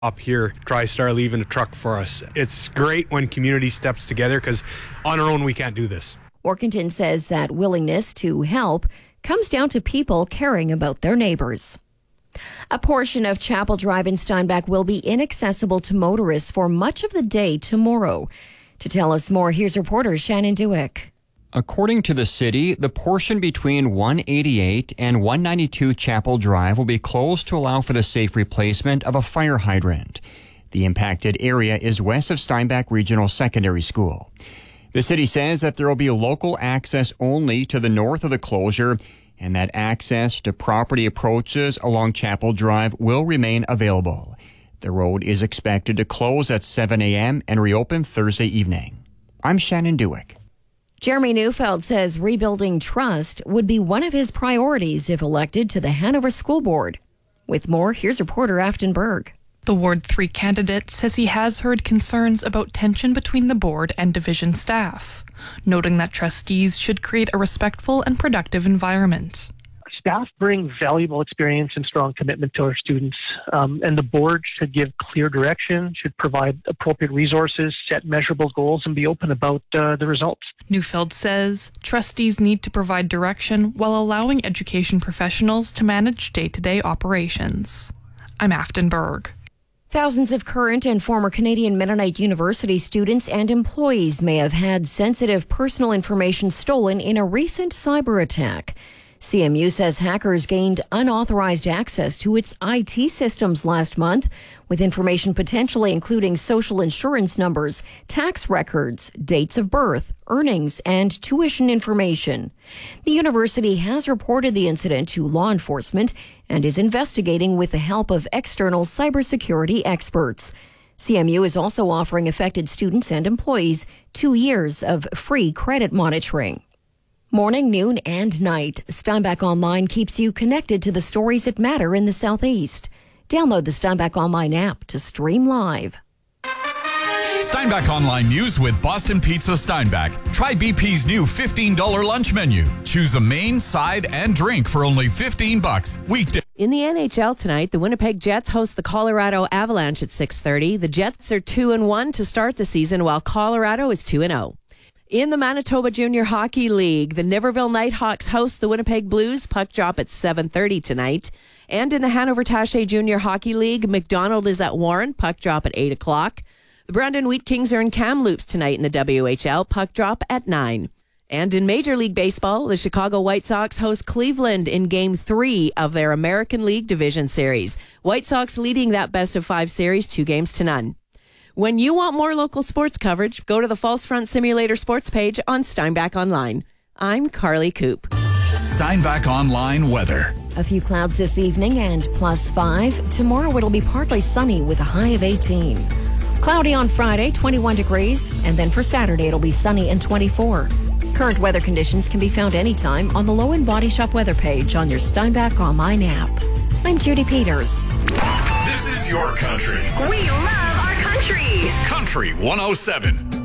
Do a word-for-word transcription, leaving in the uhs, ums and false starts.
Up here, TriStar leaving a truck for us. It's great when community steps together because on our own we can't do this. Orkington says that willingness to help comes down to people caring about their neighbors. A portion of Chapel Drive in Steinbach will be inaccessible to motorists for much of the day tomorrow. To tell us more, here's reporter Shannon Dewick. According to the city, the portion between one eighty-eight and one ninety-two Chapel Drive will be closed to allow for the safe replacement of a fire hydrant. The impacted area is west of Steinbach Regional Secondary School. The city says that there will be local access only to the north of the closure and that access to property approaches along Chapel Drive will remain available. The road is expected to close at seven a.m. and reopen Thursday evening. I'm Shannon Dewick. Jeremy Neufeld says rebuilding trust would be one of his priorities if elected to the Hanover School Board. With more, here's reporter Afton Berg. The Ward three candidate says he has heard concerns about tension between the board and division staff, noting that trustees should create a respectful and productive environment. Staff bring valuable experience and strong commitment to our students, um, and the board should give clear direction, should provide appropriate resources, set measurable goals, and be open about uh, the results. Neufeld says trustees need to provide direction while allowing education professionals to manage day-to-day operations. I'm Afton Berg. Thousands of current and former Canadian Mennonite University students and employees may have had sensitive personal information stolen in a recent cyber attack. C M U says hackers gained unauthorized access to its I T systems last month, with information potentially including social insurance numbers, tax records, dates of birth, earnings, and tuition information. The university has reported the incident to law enforcement and is investigating with the help of external cybersecurity experts. C M U is also offering affected students and employees two years of free credit monitoring. Morning, noon, and night, Steinbach Online keeps you connected to the stories that matter in the Southeast. Download the Steinbach Online app to stream live. Steinbach Online News with Boston Pizza Steinbach. Try B P's new fifteen dollars lunch menu. Choose a main, side, and drink for only fifteen bucks. Weekday. In the N H L tonight, the Winnipeg Jets host the Colorado Avalanche at six thirty. The Jets are two and one to start the season, while Colorado is two and oh. In the Manitoba Junior Hockey League, the Niverville Nighthawks host the Winnipeg Blues. Puck drop at seven thirty tonight. And in the Hanover Taché Junior Hockey League, McDonald is at Warren. Puck drop at eight o'clock. The Brandon Wheat Kings are in Kamloops tonight in the W H L. Puck drop at nine. And in Major League Baseball, the Chicago White Sox host Cleveland in Game three of their American League Division Series. White Sox leading that best of five series two games to none. When you want more local sports coverage, go to the False Front Simulator sports page on Steinbach Online. I'm Carly Coop. Steinbach Online weather. A few clouds this evening and plus five. Tomorrow it'll be partly sunny with a high of eighteen. Cloudy on Friday, twenty-one degrees. And then for Saturday it'll be sunny and twenty-four. Current weather conditions can be found anytime on the Low End Body Shop weather page on your Steinbach Online app. I'm Judy Peters. This is your country. We love our country. Country one oh seven.